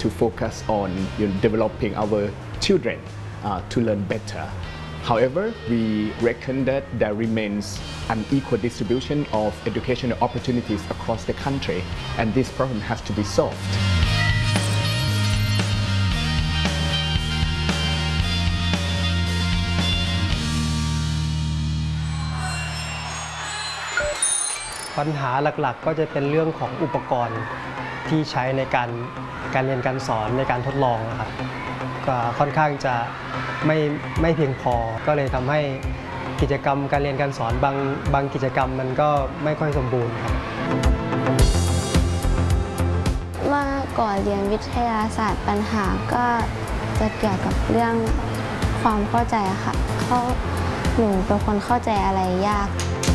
to focus on developing our children to learn better. However, we reckon that there remains an equal distribution of educational opportunities across the country, and this problem has to be solved. ปัญหาหลักๆก็จะเป็นเรื่องของอุปกรณ์ที่ใช้ในการเรียนการสอนในการทดลองนะครับก็ค่อนข้างจะไม่เพียงพอก็เลยทำให้กิจกรรมการเรียนการสอนบางกิจกรรมมันก็ไม่ค่อยสมบูรณ์ครับเมื่อก่อนเรียนวิทยาศาสตร์ปัญหาก็จะเกี่ยวกับเรื่องความเข้าใจค่ะหนูเป็นคนเข้าใจอะไรยาก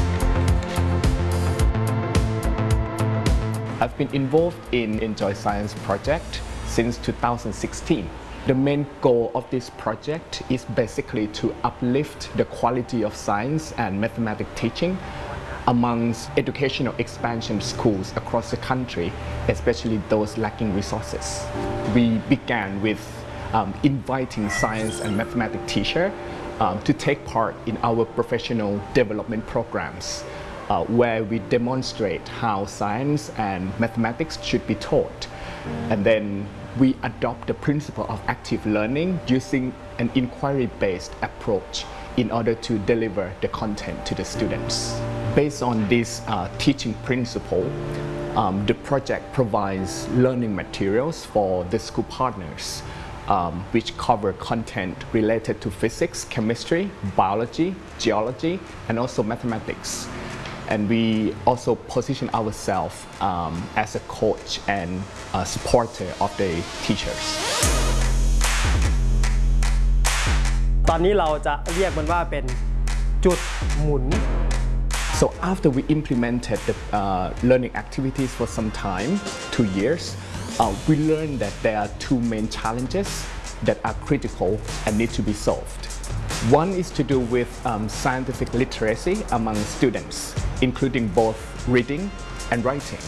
I've been involved in Enjoy Science project since 2016. The main goal of this project is basically to uplift the quality of science and mathematics teaching amongst educational expansion schools across the country, especially those lacking resources. We began with inviting science and mathematics teachers to take part in our professional development programs. Where we demonstrate how science and mathematics should be taught. And then we adopt the principle of active learning using an inquiry-based approach in order to deliver the content to the students. Based on this teaching principle, the project provides learning materials for the school partners, which cover content related to physics, chemistry, biology, geology, and also mathematics. And we also position ourselves as a coach and a supporter of the teachers. ตอนนี้เราจะเรียกมันว่าเป็นจุดหมุน So after we implemented the learning activities for some time, 2 years, we learned that there are two main challenges that are critical and need to be solved. One is to do with scientific literacy among students, including both reading and writing.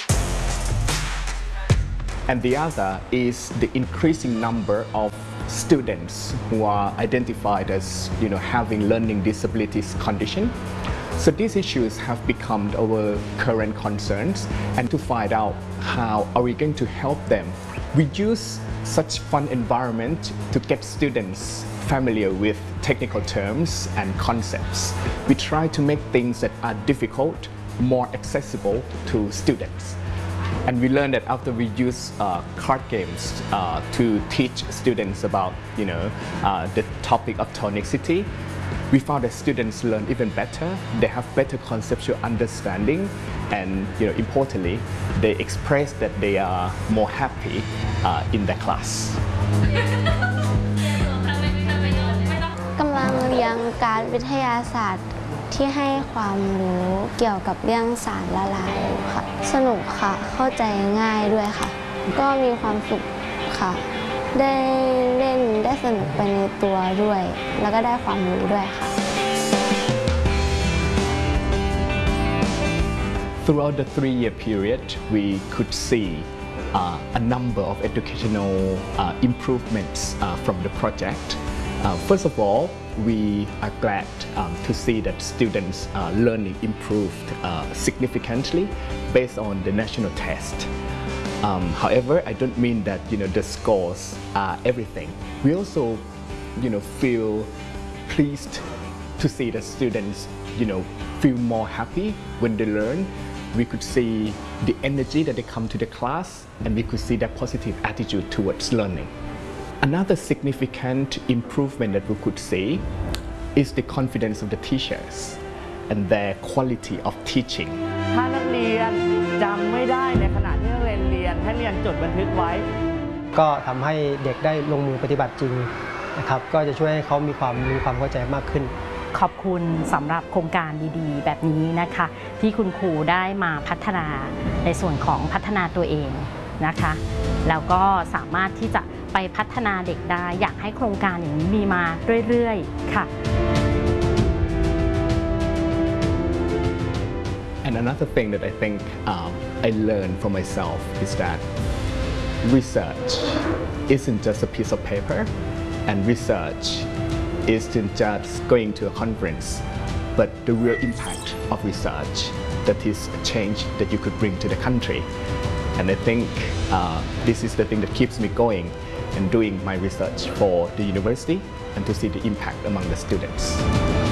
And the other is the increasing number of students who are identified as having learning disabilities condition. So these issues have become our current concerns, and to find out how are we going to help them, we use such fun environment to get students familiar with technical terms and concepts. We try to make things that are difficult more accessible to students. And we learned that after we use card games to teach students about the topic of tonicity, we found that students learn even better. They have better conceptual understanding, and importantly, they express that they are more happy in their class. กำลังเรียนการวิทยาศาสตร์ที่ให้ความรู้เกี่ยวกับเรื่องสารละลายค่ะสนุกค่ะเข้าใจง่ายด้วยค่ะก็มีความสุขค่ะได้เล่นได้สนุกไปในตัวด้วยแล้วก็ได้ความรู้ด้วยค่ะ Throughout the 3-year period, we could see a number of educational improvements from the project. First of all, we are glad to see that students' learning improved significantly based on the national test. However, I don't mean that the scores are everything. We also feel pleased to see that students feel more happy when they learn. We could see the energy that they come to the class, and we could see their positive attitude towards learning. Another significant improvement that we could see is the confidence of the teachers and their quality of teaching. ถ้านักเรียนจำไม่ได้ในขณะที่นักเรียนเรียนให้เรียนจดบันทึกไว้ก็ทำให้เด็กได้ลงมือปฏิบัติจริงนะครับก็จะช่วยให้เขามีความเข้าใจมากขึ้นขอบคุณสำหรับโครงการดีๆแบบนี้นะคะที่คุณครูได้มาพัฒนาในส่วนของพัฒนาตัวเองนะคะแล้วก็สามารถที่จะไปพัฒนาเด็กได้อยากให้โครงการอย่างนี้มีมาเรื่อยๆค่ะ And another thing that I think I learned for myself is that research isn't just a piece of paper, and research isn't just going to a conference, but the real impact of research, that is a change that you could bring to the country. And I think this is the thing that keeps me going and doing my research for the university and to see the impact among the students.